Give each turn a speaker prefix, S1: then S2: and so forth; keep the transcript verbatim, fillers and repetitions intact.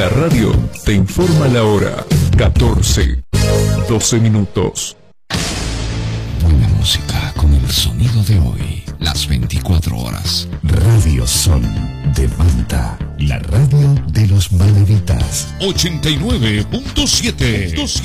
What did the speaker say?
S1: La radio te informa la hora. catorce, doce minutos.
S2: Buena música con el sonido de hoy. Las veinticuatro horas. Radio Son de Manta. La radio de los Manavitas.
S3: ochenta y nueve punto siete.